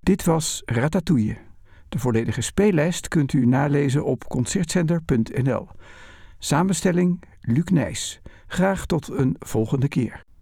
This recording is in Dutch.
Dit was Ratatouille. De volledige speellijst kunt u nalezen op concertzender.nl. Samenstelling Luc Nijs. Graag tot een volgende keer.